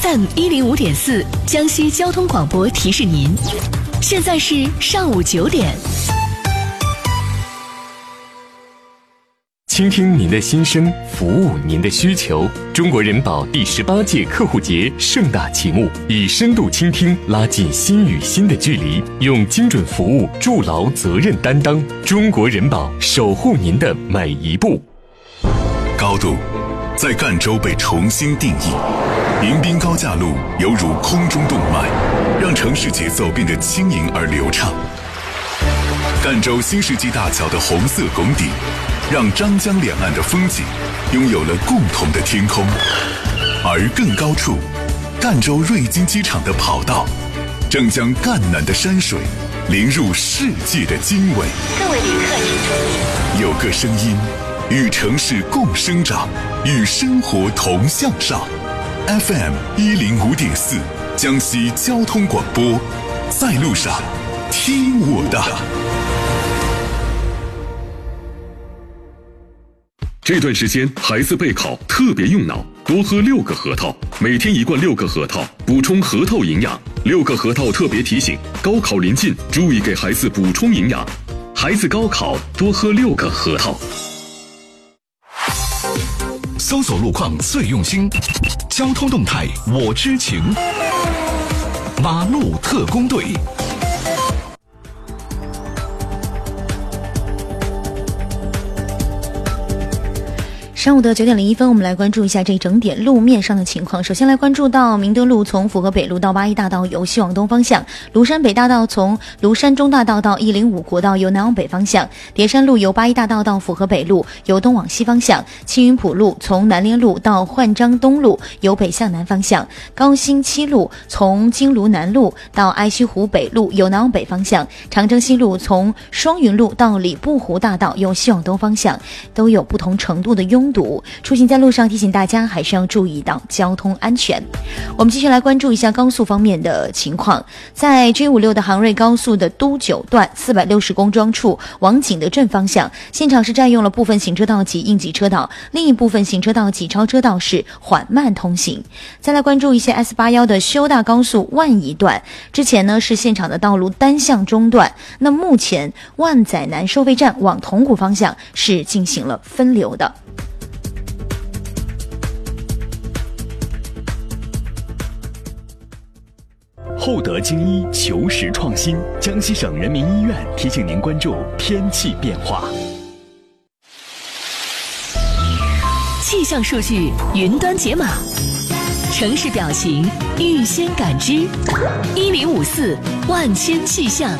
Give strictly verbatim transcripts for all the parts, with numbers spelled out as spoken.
F M 一零五点四，江西交通广播提示您，现在是上午九点。 倾听您的心声，服务您的需求。中国人保第十八届客户节盛大启幕，以深度倾听拉近心与心的距离，用精准服务筑牢责任担当。中国人保守护您的每一步。 高度在赣州被重新定义，迎宾高架路犹如空中动脉，让城市节奏变得轻盈而流畅。赣州新世纪大桥的红色拱顶，让张江两岸的风景拥有了共同的天空。而更高处，赣州瑞金机场的跑道正将赣南的山水淋入世界的经纬。 各位旅客请注意， 有个声音与城市共生长，与生活同向上。 F M 一零五点四，江西交通广播，在路上听我的。 这段时间孩子备考特别用脑，多喝六个核桃，每天一罐六个核桃，补充核桃营养。六个核桃特别提醒，高考临近，注意给孩子补充营养。孩子高考多喝六个核桃。 搜索路况最用心，交通动态我知情。马路特工队。 上午的九点零一分，我们来关注一下这一整点路面上的情况。首先来关注到明德路从府河北路到八一大道由西往东方向，庐山北大道从庐山中大道到一零五国道由南往北方向，叠山路由八一大道到府河北路由东往西方向，青云浦路从南联路到焕章东路由北向南方向，高新七路从金庐南路到哀虚湖北路由南往北方向，长征西路从双云路到礼布湖大道由西往东方向，都有不同程度的拥堵。出行在路上，提醒大家还是要注意到交通安全。我们继续来关注一下高速方面的情况。在 G 五十六 的杭瑞高速的都九段四百六十公庄处往景德镇方向，现场是占用了部分行车道及应急车道，另一部分行车道及超车道是缓慢通行。再来关注一些 S 八十一 的修大高速万宜段，之前呢是现场的道路单向中断，那目前万载南收费站往铜鼓方向是进行了分流的。 厚德精医求实创新，江西省人民医院提醒您关注天气变化。 气象数据云端解码，城市表情预先感知，一零五四万千气象。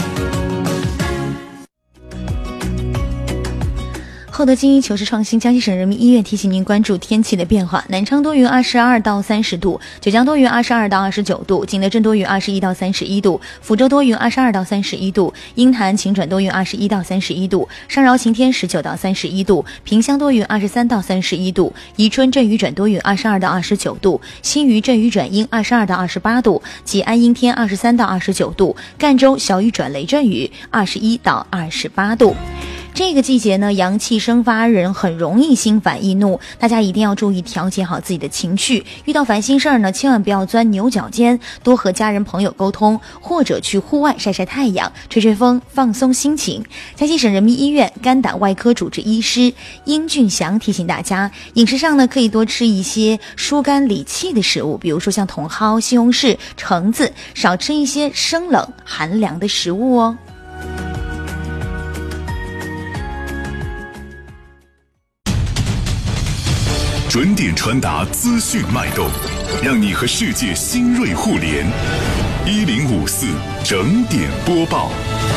厚德精医求实创新，江西省人民医院提醒您关注天气的变化。南昌多云二十二到三十度，九江多云二十二到二十九度，景德镇多云二十一到三十一度，福州多云二十二到三十一度，鹰潭晴转多云二十一到三十一度，上饶晴天十九到三十一度，萍乡多云二十三到三十一度，宜春阵雨转多云二十二到二十九度，新余阵雨转阴二十二到二十八度，吉安阴天二十三到二十九度，赣州小雨转雷阵雨二十一到二十八度。这个季节呢，阳气生发，人很容易心烦易怒，大家一定要注意调节好自己的情绪。遇到烦心事儿呢，千万不要钻牛角尖，多和家人朋友沟通，或者去户外晒晒太阳，吹吹风，放松心情。江西省人民医院肝胆外科主治医师殷俊祥提醒大家，饮食上呢可以多吃一些疏肝理气的食物，比如说像茼蒿、西红柿、橙子，少吃一些生冷寒凉的食物哦。 准点传达资讯脉动，让你和世界新锐互联。一零五四整点播报。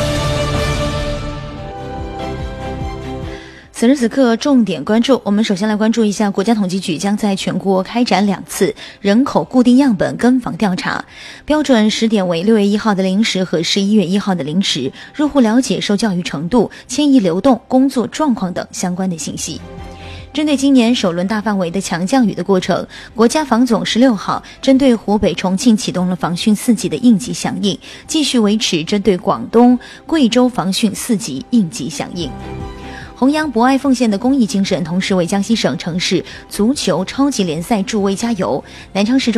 此时此刻重点关注，我们首先来关注一下国家统计局将在全国开展两次人口固定样本跟房调查，标准时点为六月一号的零时和十一月一号的零时，入户了解受教育程度、迁移流动、工作状况等相关的信息。针对今年首轮大范围的强降雨的过程，国家防总十六号针对湖北、重庆启动了防汛四级的应急响应，继续维持针对广东、贵州防汛四级应急响应。弘扬博爱奉献的公益精神，同时为江西省城市足球超级联赛助威加油。南昌市